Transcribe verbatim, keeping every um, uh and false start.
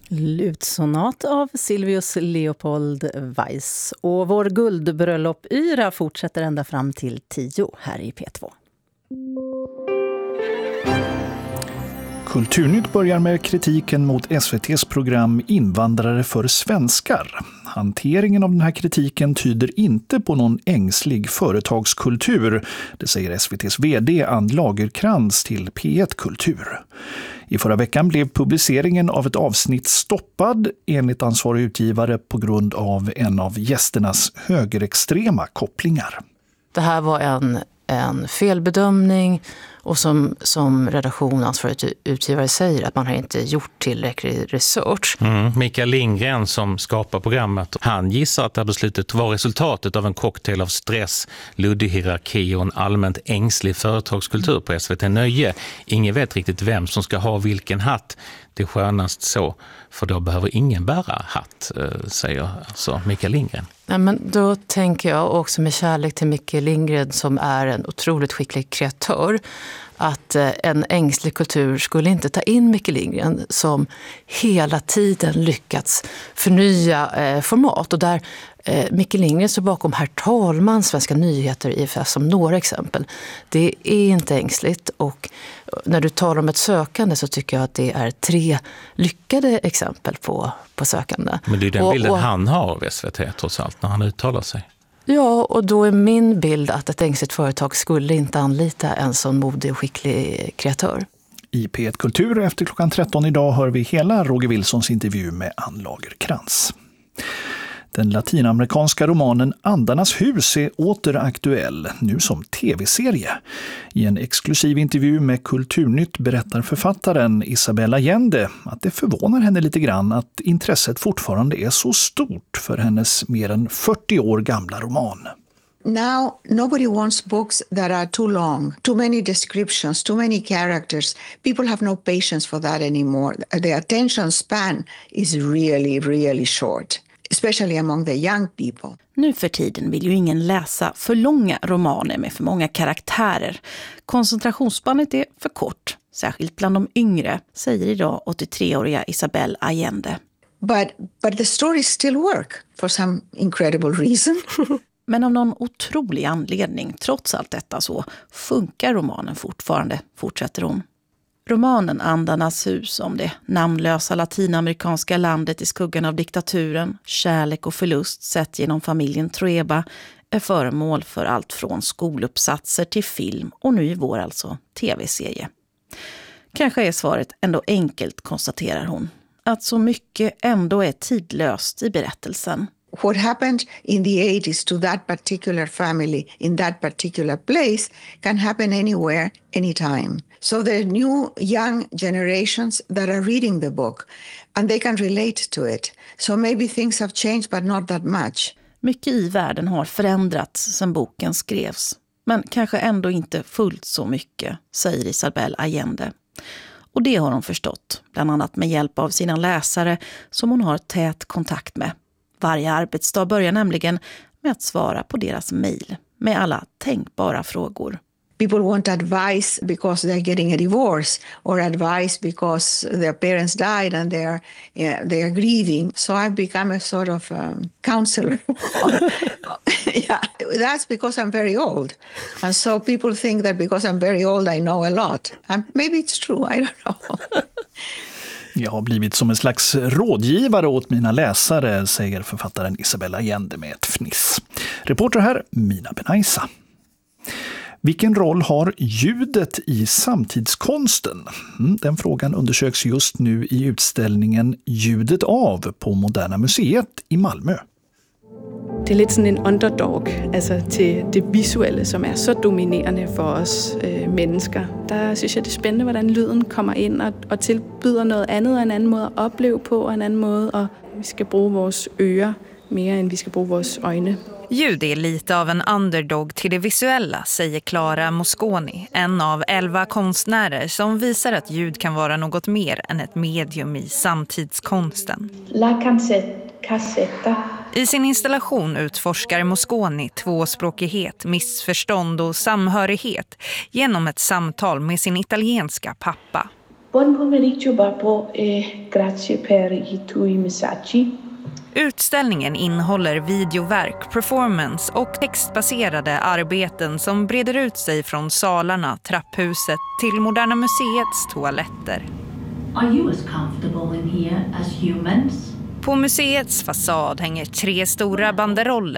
Lutsonat av Silvius Leopold Weiss. Och vår guldbröllop-yra fortsätter ända fram till tio här i P två. Kulturnytt börjar med kritiken mot S V T:s program Invandrare för svenskar. Hanteringen av den här kritiken tyder inte på någon ängslig företagskultur, det säger S V T:s vd Ann Lagerkrans till P ett Kultur. I förra veckan blev publiceringen av ett avsnitt stoppad enligt ansvarig utgivare på grund av en av gästernas högerextrema kopplingar. Det här var en, en felbedömning och som, som redaktion ansvarig utgivare säger att man har inte gjort tillräcklig research. Mm. Mikael Lindgren som skapar programmet, han gissar att det här beslutet var resultatet av en cocktail av stress, luddig hierarki och en allmänt ängslig företagskultur på S V T Nöje. Ingen vet riktigt vem som ska ha vilken hatt. Det är skönast så, för då behöver ingen bära hatt, säger alltså Mikael Lindgren. Ja, men då tänker jag också med kärlek till Mikael Lindgren som är en otroligt skicklig kreatör att en ängslig kultur skulle inte ta in Mikael Lindgren som hela tiden lyckats förnya eh, format. Och där eh, Mikael Lindgren står bakom Herr talman, Svenska nyheter, I F S som några exempel. Det är inte ängsligt och när du talar om ett sökande så tycker jag att det är tre lyckade exempel på, på sökande. Men det är den och, bilden och, han har av S V T trots allt när han uttalar sig. Ja, och då är min bild att ett ängsligt företag skulle inte anlita en sån modig och skicklig kreatör. I P ett Kultur efter klockan tretton idag hör vi hela Roger Wilsons intervju med Ann Lagerkrans. Den latinamerikanska romanen Andarnas hus är åter aktuell, nu som tv-serie. I en exklusiv intervju med Kulturnytt berättar författaren Isabel Allende att det förvånar henne lite grann att intresset fortfarande är så stort för hennes mer än fyrtio år gamla roman. Now, nobody wants books that are too long, too many descriptions, too many characters. People have no patience for that anymore. The attention span is really, really short. Especially among the young people. Nu för tiden vill ju ingen läsa för långa romaner med för många karaktärer. Koncentrationsspannet är för kort, särskilt bland de yngre, säger idag åttiotre-åriga Isabel Allende. But, but the stories still work for some incredible reason. Men av någon otrolig anledning, trots allt detta så, funkar romanen fortfarande, fortsätter hon. Romanen Andarnas hus om det namnlösa latinamerikanska landet i skuggan av diktaturen, kärlek och förlust sett genom familjen Trueba är föremål för allt från skoluppsatser till film och nu i vår alltså tv-serie. Kanske är svaret ändå enkelt, konstaterar hon, att så mycket ändå är tidlöst i berättelsen. What happened in the eighties to that particular family in that particular place can happen anywhere, anytime. So there are new young generations that are reading the book and they can relate to it. So maybe things have changed but not that much. Mycket i världen har förändrats sedan boken skrevs. Men kanske ändå inte fullt så mycket, säger Isabel Allende. Och det har hon förstått, bland annat med hjälp av sina läsare som hon har tät kontakt med. Varje arbetsdag börjar nämligen med att svara på deras mejl med alla tänkbara frågor. People want advice because they're getting a divorce or advice because their parents died and they're yeah, they are grieving. So I've become a sort of um, counselor. Yeah, that's because I'm very old. And so people think that because I'm very old I know a lot. And maybe it's true, I don't know. Jag har blivit som en slags rådgivare åt mina läsare, säger författaren Isabel Allende med ett fniss. Reporter här, Mina Benaisa. Vilken roll har ljudet i samtidskonsten? Den frågan undersöks just nu i utställningen Ljudet av på Moderna Museet i Malmö. Det är lite som en underdog alltså till det visuella som är så dominerande för oss äh, människor. Där synes jag det är spännande hur lyden kommer in och, och tillbyder något annat och en annan måde att uppleva på och en annan måde och vi ska bruga våra öron mer än vi ska bruga våra ögon. Ljud är lite av en underdog till det visuella, säger Clara Mosconi, en av elva konstnärer som visar att ljud kan vara något mer än ett medium i samtidskonsten. La cassetta. I sin installation utforskar Mosconi tvåspråkighet, missförstånd och samhörighet genom ett samtal med sin italienska pappa. Buon pomeriggio babbo e grazie per i tuoi messaggi. Utställningen innehåller videoverk, performance och textbaserade arbeten som breder ut sig från salarna, trapphuset till Moderna Museets toaletter. Are you as comfortable in here as humans? På museets fasad hänger tre stora banderoller